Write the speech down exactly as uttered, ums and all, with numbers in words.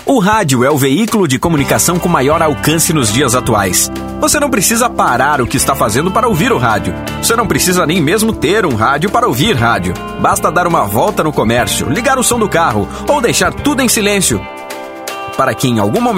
O rádio é o veículo de comunicação com maior alcance nos dias atuais. Você não precisa parar o que está fazendo para ouvir o rádio. Você não precisa nem mesmo ter um rádio para ouvir rádio. Basta dar uma volta no comércio, ligar o som do carro ou deixar tudo em silêncio, para que em algum momento